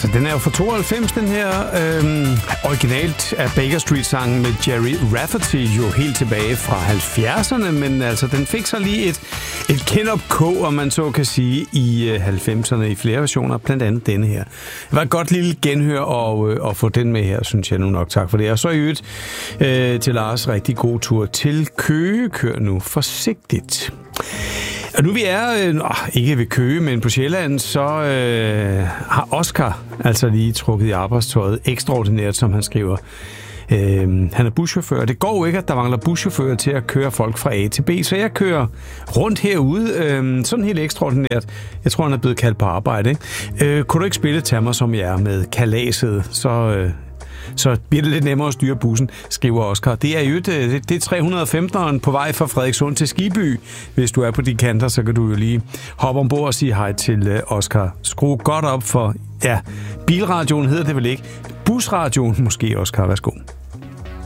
Altså, den er jo fra 92, den her. Originalt er Baker Street-sangen med Jerry Rafferty jo helt tilbage fra 70'erne, men altså, den fik så lige et kend-up-kog, om man så kan sige, i 90'erne i flere versioner, blandt andet denne her. Det var et godt lille genhør og få den med her, synes jeg nu nok. Tak for det. Og så i øvrigt til Lars, rigtig god tur til Køge. Kør nu forsigtigt. Og nu vi er, ikke ved Køge, men på Sjælland, så har Oscar altså lige trukket i arbejdstøjet ekstraordinært, som han skriver. Han er buschauffør. Det går jo ikke, at der mangler buschauffører til at køre folk fra A til B, så jeg kører rundt herude, sådan helt ekstraordinært. Jeg tror, han er blevet kaldt på arbejde. Ikke? Kunne du ikke spille Tag mig som jeg er med kalaset, så bliver det lidt nemmere at styre bussen, skriver Oscar. Det er jo det er 315'eren på vej fra Frederikssund til Skiby. Hvis du er på de kanter, så kan du jo lige hoppe ombord og sige hej til Oscar. Skru godt op for, ja, bilradioen hedder det vel ikke. Busradioen måske, Oscar. Værsgo.